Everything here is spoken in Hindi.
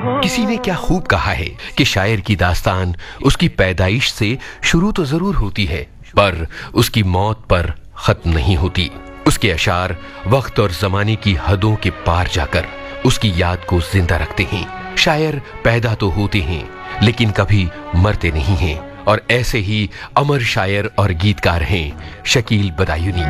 किसी ने क्या खूब कहा है कि शायर की दास्तान उसकी पैदाइश से शुरू तो जरूर होती है, पर उसकी मौत पर खत्म नहीं होती। उसके अशार वक्त और जमाने की हदों के पार जाकर उसकी याद को जिंदा रखते हैं। शायर पैदा तो होते हैं लेकिन कभी मरते नहीं हैं, और ऐसे ही अमर शायर और गीतकार हैं शकील बदायूनी।